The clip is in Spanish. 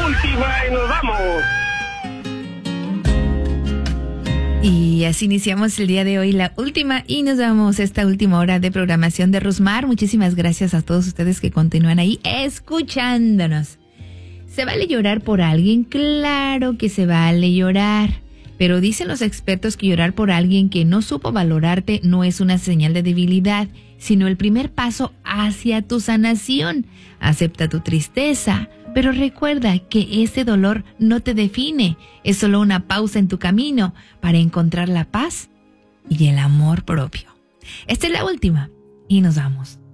última y nos vamos. Y así iniciamos el día de hoy, la última, y nos vamos a esta última hora de programación de Rusmar. Muchísimas gracias a todos ustedes que continúan ahí escuchándonos. ¿Se vale llorar por alguien? Claro que se vale llorar. Pero dicen los expertos que llorar por alguien que no supo valorarte no es una señal de debilidad, sino el primer paso hacia tu sanación. Acepta tu tristeza, pero recuerda que ese dolor no te define, es solo una pausa en tu camino para encontrar la paz y el amor propio. Esta es la última y nos vamos.